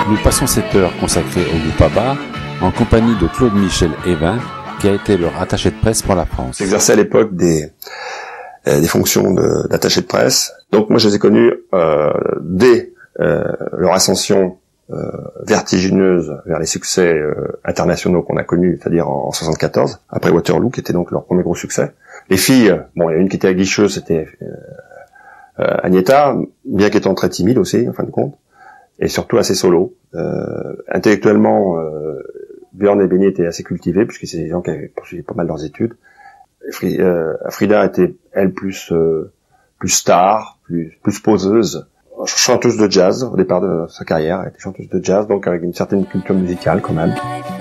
Nous passons cette heure consacrée au groupe ABBA en compagnie de Claude-Michel Évin, qui a été leur attaché de presse pour la France. J'exerçais à l'époque des fonctions d'attaché de presse. Donc moi je les ai connus dès leur ascension vertigineuse vers les succès internationaux qu'on a connus, c'est-à-dire en 74, après Waterloo, qui était donc leur premier gros succès. Les filles, bon, il y a une qui était aguicheuse, c'était Agnetha, bien qu'étant très timide aussi, en fin de compte, et surtout assez solo. Intellectuellement, Björn et Benny étaient assez cultivés, puisque c'est des gens qui avaient poursuivi pas mal leurs études. Frida était, elle, plus star, plus poseuse, chanteuse de jazz au départ de sa carrière. Elle était chanteuse de jazz, donc avec une certaine culture musicale quand même.